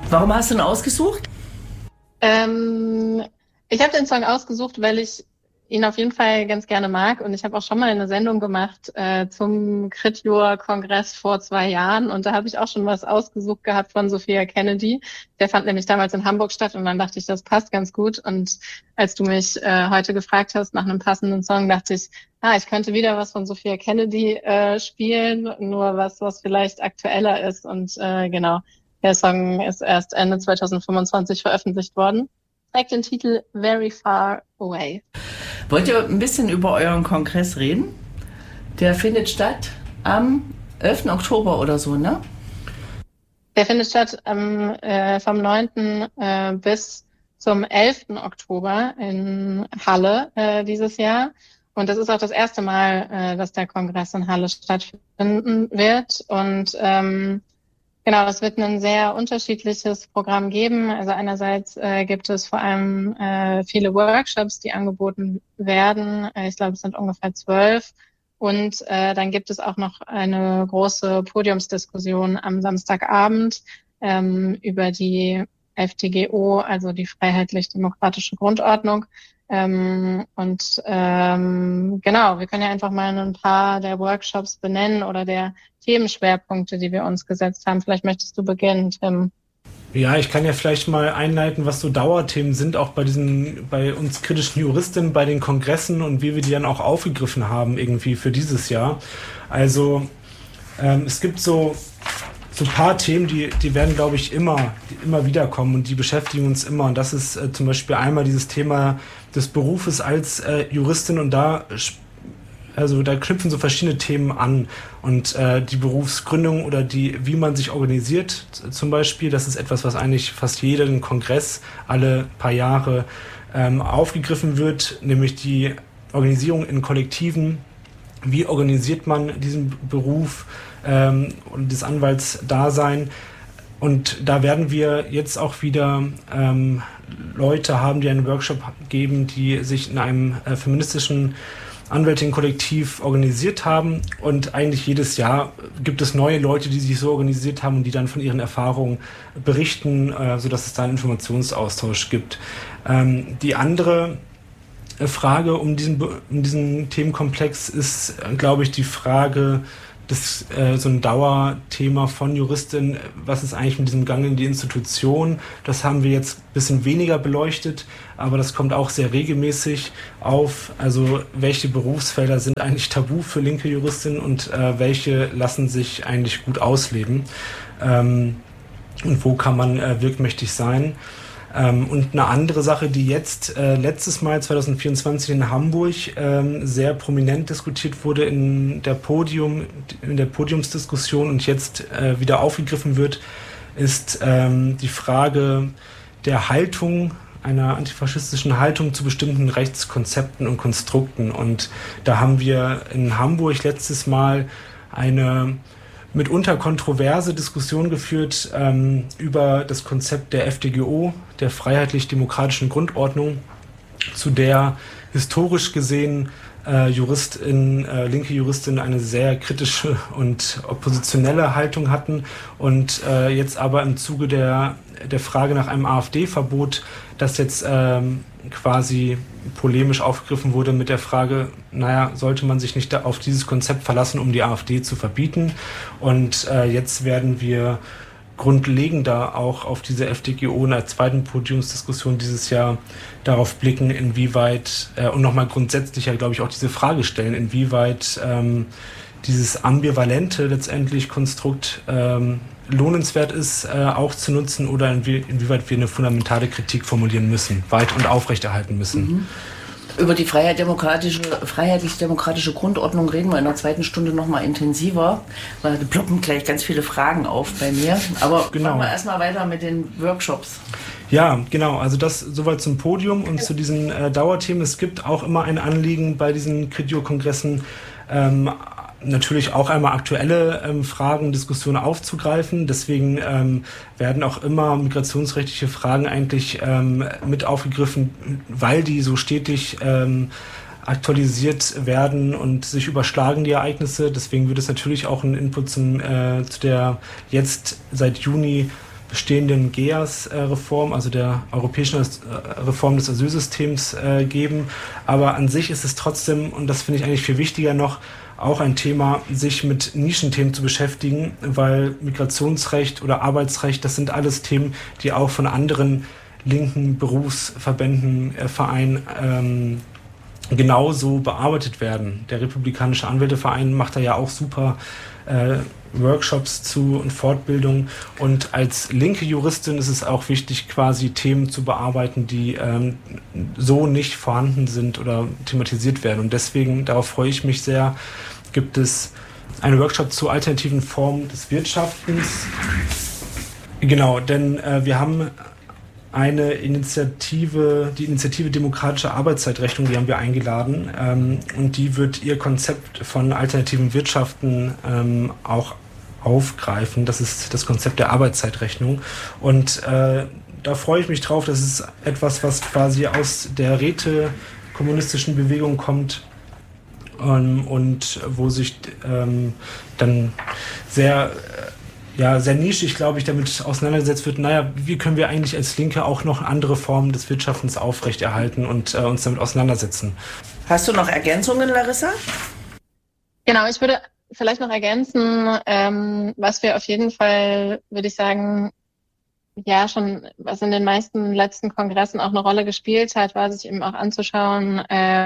Warum hast du ihn ausgesucht? Ich habe den Song ausgesucht, weil ich ihn auf jeden Fall ganz gerne mag, und ich habe auch schon mal eine Sendung gemacht zum Crit-Your-Kongress vor 2 Jahren, und da habe ich auch schon was ausgesucht gehabt von Sophia Kennedy. Der fand nämlich damals in Hamburg statt, und dann dachte ich, das passt ganz gut. Und als du mich heute gefragt hast nach einem passenden Song, dachte ich, ich könnte wieder was von Sophia Kennedy spielen, nur was vielleicht aktueller ist. Und genau, der Song ist erst Ende 2025 veröffentlicht worden. Trägt den Titel Very Far Away. Wollt ihr ein bisschen über euren Kongress reden? Der findet statt am 11. Oktober oder so, ne? Der findet statt vom 9. Bis zum 11. Oktober in Halle dieses Jahr. Und das ist auch das erste Mal, dass der Kongress in Halle stattfinden wird. Und genau, es wird ein sehr unterschiedliches Programm geben. Also einerseits gibt es vor allem viele Workshops, die angeboten werden. Ich glaube, es sind ungefähr 12. Und dann gibt es auch noch eine große Podiumsdiskussion am Samstagabend über die FDGO, also die Freiheitlich-Demokratische Grundordnung. Genau, wir können ja einfach mal ein paar der Workshops benennen oder der Themenschwerpunkte, die wir uns gesetzt haben. Vielleicht möchtest du beginnen, Tim. Ja, ich kann ja vielleicht mal einleiten, was so Dauerthemen sind, auch bei uns kritischen Juristinnen, bei den Kongressen, und wie wir die dann auch aufgegriffen haben irgendwie für dieses Jahr. Also es gibt so ein paar Themen, die werden, glaube ich, immer wiederkommen, und die beschäftigen uns immer. Und das ist zum Beispiel einmal dieses Thema des Berufes als Juristin, und da knüpfen so verschiedene Themen an, und die Berufsgründung oder wie man sich organisiert zum Beispiel, das ist etwas, was eigentlich fast jeden Kongress alle paar Jahre aufgegriffen wird, nämlich die Organisierung in Kollektiven. Wie organisiert man diesen Beruf und das Anwaltsdasein? Und da werden wir jetzt auch wieder Leute haben, die einen Workshop geben, die sich in einem feministischen Anwältinnen-Kollektiv organisiert haben, und eigentlich jedes Jahr gibt es neue Leute, die sich so organisiert haben und die dann von ihren Erfahrungen berichten, sodass es da einen Informationsaustausch gibt. Die andere Frage um diesen Themenkomplex ist, glaube ich, die Frage, so ein Dauerthema von Juristinnen, was ist eigentlich mit diesem Gang in die Institution? Das haben wir jetzt ein bisschen weniger beleuchtet, aber das kommt auch sehr regelmäßig auf. Also welche Berufsfelder sind eigentlich tabu für linke Juristinnen und welche lassen sich eigentlich gut ausleben? Und wo kann man wirkmächtig sein? Und eine andere Sache, die jetzt letztes Mal 2024 in Hamburg sehr prominent diskutiert wurde in der Podiumsdiskussion und jetzt wieder aufgegriffen wird, ist die Frage der Haltung, einer antifaschistischen Haltung zu bestimmten Rechtskonzepten und Konstrukten. Und da haben wir in Hamburg letztes Mal eine mitunter kontroverse Diskussion geführt über das Konzept der FDGO, der Freiheitlich-Demokratischen Grundordnung, zu der historisch gesehen linke Juristinnen eine sehr kritische und oppositionelle Haltung hatten, und jetzt aber im Zuge der Frage nach einem AfD-Verbot, das jetzt quasi polemisch aufgegriffen wurde mit der Frage, sollte man sich nicht auf dieses Konzept verlassen, um die AfD zu verbieten? Und jetzt werden wir grundlegender auch auf diese FDGO in der zweiten Podiumsdiskussion dieses Jahr darauf blicken, inwieweit, und nochmal grundsätzlicher, glaube ich, auch diese Frage stellen, inwieweit dieses ambivalente letztendlich Konstrukt lohnenswert ist, auch zu nutzen, oder inwieweit wir eine fundamentale Kritik formulieren müssen, weit und aufrechterhalten müssen. Mhm. Über die freiheitlich-demokratische Grundordnung reden wir in der zweiten Stunde nochmal intensiver, weil da ploppen gleich ganz viele Fragen auf bei mir. Aber machen wir erstmal weiter mit den Workshops. Ja, genau. Also das soweit zum Podium und zu diesen Dauerthemen. Es gibt auch immer ein Anliegen bei diesen Crit-Your-Kongressen, natürlich auch einmal aktuelle Fragen, Diskussionen aufzugreifen. Deswegen werden auch immer migrationsrechtliche Fragen eigentlich mit aufgegriffen, weil die so stetig aktualisiert werden und sich überschlagen, die Ereignisse. Deswegen wird es natürlich auch einen Input zu der jetzt seit Juni bestehenden GEAS-Reform, also der europäischen Reform des Asylsystems, geben. Aber an sich ist es trotzdem, und das finde ich eigentlich viel wichtiger noch, auch ein Thema, sich mit Nischenthemen zu beschäftigen, weil Migrationsrecht oder Arbeitsrecht, das sind alles Themen, die auch von anderen linken Berufsverbänden, Vereinen genauso bearbeitet werden. Der Republikanische Anwälteverein macht da ja auch super Workshops zu und Fortbildung. Und als linke Juristin ist es auch wichtig, quasi Themen zu bearbeiten, die so nicht vorhanden sind oder thematisiert werden. Und deswegen, darauf freue ich mich sehr, gibt es einen Workshop zu alternativen Formen des Wirtschaftens. Genau, denn wir haben eine Initiative, die Initiative Demokratische Arbeitszeitrechnung, die haben wir eingeladen, und die wird ihr Konzept von alternativen Wirtschaften auch aufgreifen. Das ist das Konzept der Arbeitszeitrechnung. Und da freue ich mich drauf. Das ist etwas, was quasi aus der rätekommunistischen Bewegung kommt, und wo sich dann sehr nischig, glaube ich, damit auseinandergesetzt wird, wie können wir eigentlich als Linke auch noch andere Formen des Wirtschaftens aufrechterhalten und uns damit auseinandersetzen. Hast du noch Ergänzungen, Larissa? Genau, ich würde vielleicht noch ergänzen, was wir auf jeden Fall, würde ich sagen, ja schon, was in den meisten letzten Kongressen auch eine Rolle gespielt hat, war sich eben auch anzuschauen,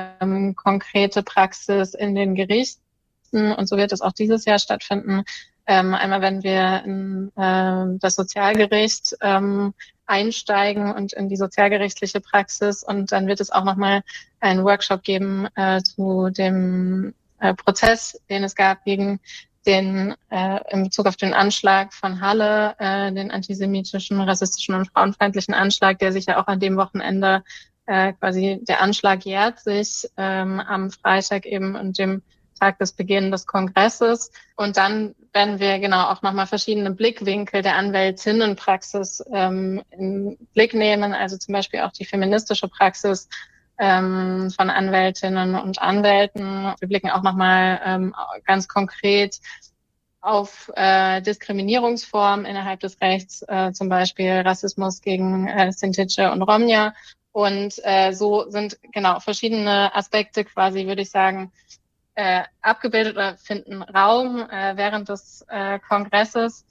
konkrete Praxis in den Gerichten, und so wird es auch dieses Jahr stattfinden. Einmal werden wir in das Sozialgericht einsteigen und in die sozialgerichtliche Praxis, und dann wird es auch nochmal einen Workshop geben zu dem Prozess, den es gab gegen den in Bezug auf den Anschlag von Halle, den antisemitischen, rassistischen und frauenfeindlichen Anschlag, der sich ja auch an dem Wochenende quasi, der Anschlag jährt sich am Freitag eben und dem Tag des Beginns des Kongresses. Und dann werden wir genau auch nochmal verschiedene Blickwinkel der Anwältinnenpraxis in Blick nehmen, also zum Beispiel auch die feministische Praxis von Anwältinnen und Anwälten. Wir blicken auch nochmal ganz konkret auf Diskriminierungsformen innerhalb des Rechts, zum Beispiel Rassismus gegen Sintice und Romja. Und so sind genau verschiedene Aspekte quasi, würde ich sagen, abgebildet oder finden Raum während des Kongresses.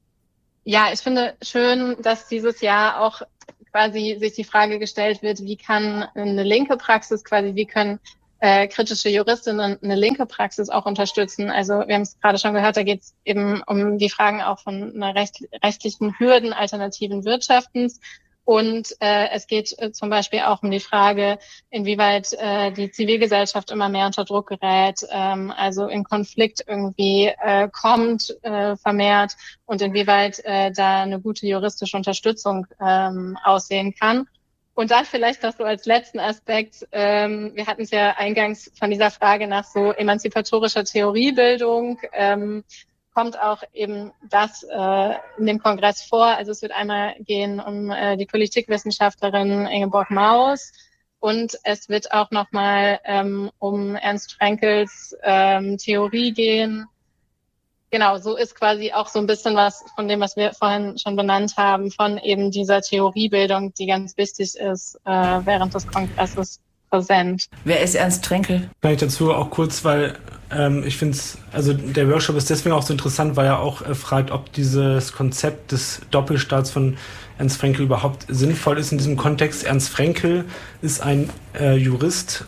Ja, ich finde schön, dass dieses Jahr auch quasi sich die Frage gestellt wird, wie kann eine linke Praxis quasi, wie können kritische Juristinnen eine linke Praxis auch unterstützen. Also wir haben es gerade schon gehört, da geht es eben um die Fragen auch von einer rechtlichen Hürden alternativen Wirtschaftens. Und es geht zum Beispiel auch um die Frage, inwieweit die Zivilgesellschaft immer mehr unter Druck gerät, also in Konflikt irgendwie kommt vermehrt, und inwieweit da eine gute juristische Unterstützung aussehen kann. Und dann vielleicht noch so als letzten Aspekt, wir hatten es ja eingangs von dieser Frage nach so emanzipatorischer Theoriebildung, kommt auch eben das in dem Kongress vor. Also es wird einmal gehen um die Politikwissenschaftlerin Ingeborg Maus, und es wird auch nochmal um Ernst Frankls Theorie gehen. Genau, so ist quasi auch so ein bisschen was von dem, was wir vorhin schon benannt haben, von eben dieser Theoriebildung, die ganz wichtig ist, während des Kongresses präsent. Wer ist Ernst Frankl? Vielleicht dazu auch kurz, weil ich finde es, also der Workshop ist deswegen auch so interessant, weil er auch fragt, ob dieses Konzept des Doppelstaats von Ernst Frankl überhaupt sinnvoll ist in diesem Kontext. Ernst Frankl ist ein Jurist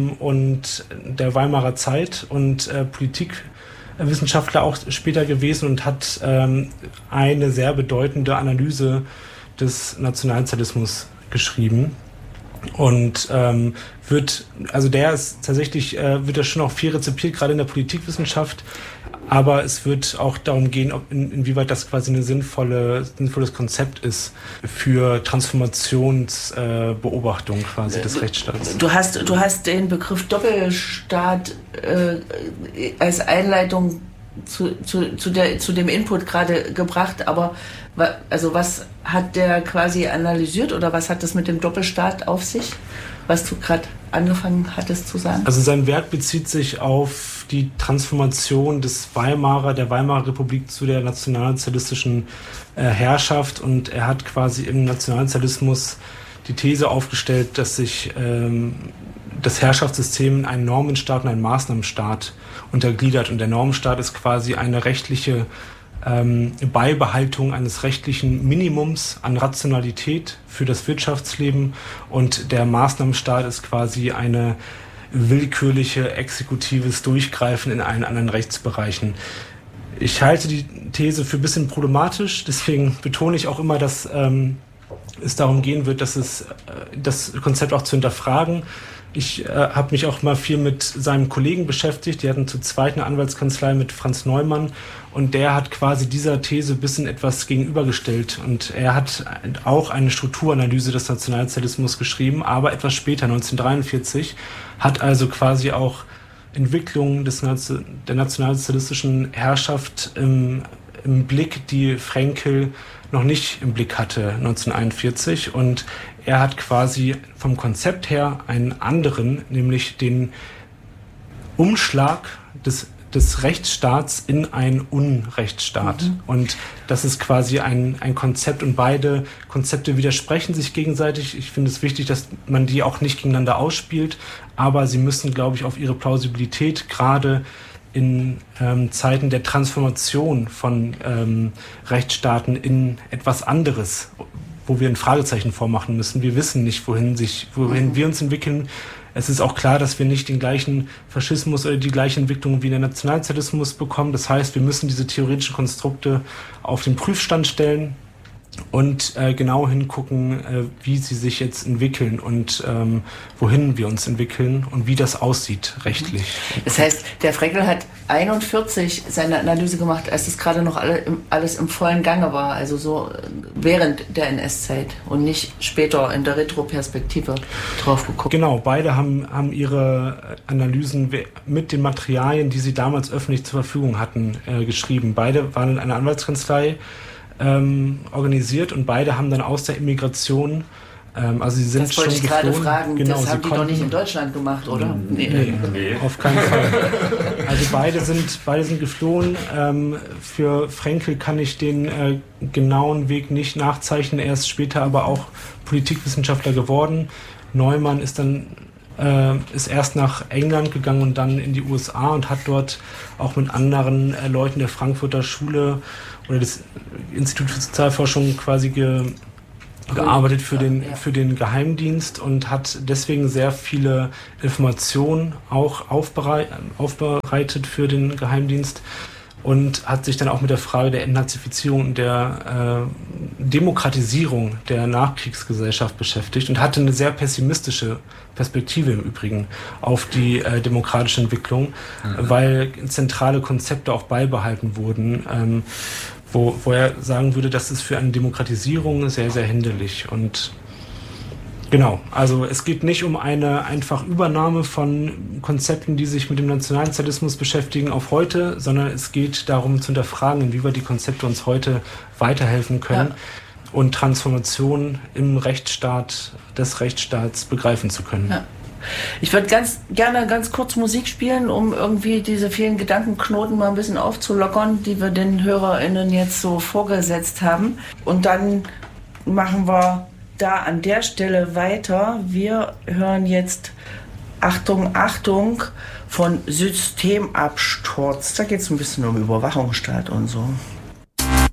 und der Weimarer Zeit und Politikwissenschaftler auch später gewesen und hat eine sehr bedeutende Analyse des Nationalsozialismus geschrieben. Und der ist tatsächlich, wird er schon auch viel rezipiert, gerade in der Politikwissenschaft, aber es wird auch darum gehen, inwieweit das quasi ein sinnvolles Konzept ist für Transformationsbeobachtung quasi des Rechtsstaats. Du hast den Begriff Doppelstaat als Einleitung zu dem Input gerade gebracht, aber also was hat der quasi analysiert oder was hat das mit dem Doppelstaat auf sich, was du gerade angefangen hattest zu sagen? Also sein Werk bezieht sich auf die Transformation der Weimarer Republik zu der nationalsozialistischen Herrschaft, und er hat quasi im Nationalsozialismus die These aufgestellt, dass sich das Herrschaftssystem in einen Normenstaat und einen Maßnahmenstaat untergliedert, und der Normenstaat ist quasi eine rechtliche Beibehaltung eines rechtlichen Minimums an Rationalität für das Wirtschaftsleben, und der Maßnahmenstaat ist quasi eine willkürliche, exekutives Durchgreifen in allen anderen Rechtsbereichen. Ich halte die These für ein bisschen problematisch, deswegen betone ich auch immer, dass es darum gehen wird, das Konzept auch zu hinterfragen. Ich habe mich auch mal viel mit seinem Kollegen beschäftigt. Die hatten zu zweit eine Anwaltskanzlei mit Franz Neumann, und der hat quasi dieser These ein bisschen etwas gegenübergestellt. Und er hat auch eine Strukturanalyse des Nationalsozialismus geschrieben, aber etwas später, 1943, hat also quasi auch Entwicklungen der nationalsozialistischen Herrschaft im Blick, die Fraenkel noch nicht im Blick hatte 1941, und er hat quasi vom Konzept her einen anderen, nämlich den Umschlag des Rechtsstaats in einen Unrechtsstaat. Und das ist quasi ein Konzept, und beide Konzepte widersprechen sich gegenseitig. Ich finde es wichtig, dass man die auch nicht gegeneinander ausspielt, aber sie müssen, glaube ich, auf ihre Plausibilität gerade in Zeiten der Transformation von Rechtsstaaten in etwas anderes, wo wir ein Fragezeichen vormachen müssen. Wir wissen nicht, wohin wir uns entwickeln. Es ist auch klar, dass wir nicht den gleichen Faschismus oder die gleiche Entwicklung wie der Nationalsozialismus bekommen. Das heißt, wir müssen diese theoretischen Konstrukte auf den Prüfstand stellen und genau hingucken, wie sie sich jetzt entwickeln und wohin wir uns entwickeln und wie das aussieht rechtlich. Das heißt, der Fraenkel hat 1941 seine Analyse gemacht, als das gerade noch alles im vollen Gange war, also so während der NS-Zeit und nicht später in der Retroperspektive drauf geguckt. Genau, beide haben ihre Analysen mit den Materialien, die sie damals öffentlich zur Verfügung hatten, geschrieben. Beide waren in einer Anwaltskanzlei organisiert, und beide haben dann aus der Immigration, also sie sind schon geflohen. Das wollte ich gerade fragen, genau, das haben die doch nicht in Deutschland gemacht, oder? Nee, auf keinen Fall. Also beide sind geflohen. Für Fraenkel kann ich den genauen Weg nicht nachzeichnen, er ist später aber auch Politikwissenschaftler geworden. Neumann ist erst nach England gegangen und dann in die USA und hat dort auch mit anderen Leuten der Frankfurter Schule oder des Institut für Sozialforschung quasi gearbeitet für den Geheimdienst und hat deswegen sehr viele Informationen auch aufbereitet für den Geheimdienst und hat sich dann auch mit der Frage der Entnazifizierung und der Demokratisierung der Nachkriegsgesellschaft beschäftigt und hatte eine sehr pessimistische Perspektive im Übrigen auf die demokratische Entwicklung, weil zentrale Konzepte auch beibehalten wurden, wo er sagen würde, das ist für eine Demokratisierung sehr, sehr hinderlich. Und genau, also es geht nicht um eine einfach Übernahme von Konzepten, die sich mit dem Nationalsozialismus beschäftigen, auf heute, sondern es geht darum zu hinterfragen, inwieweit die Konzepte uns heute weiterhelfen können und Transformationen im Rechtsstaat, des Rechtsstaats begreifen zu können. Ja. Ich würde gerne ganz kurz Musik spielen, um irgendwie diese vielen Gedankenknoten mal ein bisschen aufzulockern, die wir den HörerInnen jetzt so vorgesetzt haben. Und dann machen wir da an der Stelle weiter. Wir hören jetzt Achtung, Achtung von Systemabsturz. Da geht es ein bisschen um Überwachungsstaat und so.